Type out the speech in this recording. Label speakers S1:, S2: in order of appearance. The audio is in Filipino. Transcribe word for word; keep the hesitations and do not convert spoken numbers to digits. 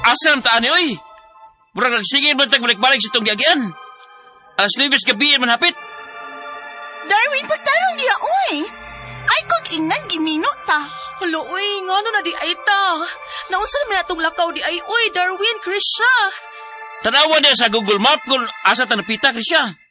S1: Asam taan ni, oy. Murag nagsigil man balik-balik sa itong giagian. Alas nuwes gabi man hapit.
S2: Darwin, pagtarong niya, oy. Ay, kung ingnan, gimino ta.
S3: Hala, uy, nga no na di ay ta. Nausa naman natong lakaw di ay, uy, Darwin, Krisha.
S1: Tanawan niya sa Google Map kung asa ta napita, Krisya.